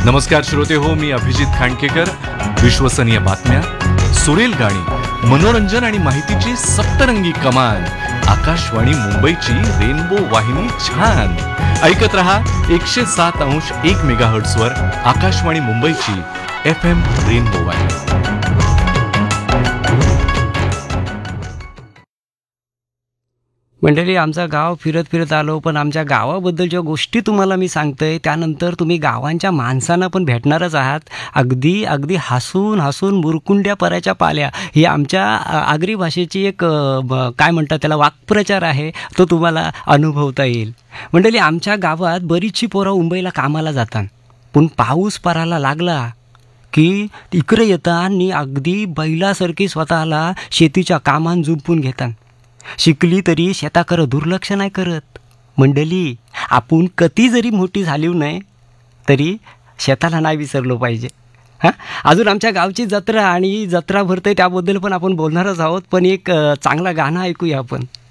नमस्कार श्रोते हो, मी अभिजित खांडकेकर. विश्वसनीय बातम्या, सुरेल गाणी, मनोरंजन आणि माहितीची सप्तरंगी कमान. आकाशवाणी मुंबईची रेनबो वाहिनी छान ऐकत रहा. 107.1 मेगाहर्ट्झ वर आकाशवाणी मुंबईची FM रेनबो वाहिनी. मंडळी, आमचं गाव फिरत फिरत आलो, पण आमच्या गावाबद्दलच्या गोष्टी तुम्हाला मी सांगतोय, त्यानंतर तुम्ही गावांच्या माणसांना पण भेटणारच आहात. अगदी अगदी हसून हसून मुरकुंड्या पराच्या पाल्या ही आमच्या आगरी भाषेची एक काय म्हणतात त्याला वाक्प्रचार आहे, तो तुम्हाला अनुभवता येईल. मंडळी, आमच्या गावात बरीचशी पोरं मुंबईला कामाला जातात, पण पाऊस परायला लागला की इकडे येतात आणि अगदी बैलासारखी स्वतःला शेतीच्या कामान जुंपून घेतात. शिकली तरी शेताकडं दुर्लक्ष नाही करत. मंडळी, आपण कधी जरी मोठी झाली नाही तरी शेताला नाही विसरलो पाहिजे. अजून आमच्या गावची जत्रा आणि जत्रा भरते त्याबद्दल पण आपण बोलणारच आहोत, पण एक चांगला गाणं ऐकूया आपण.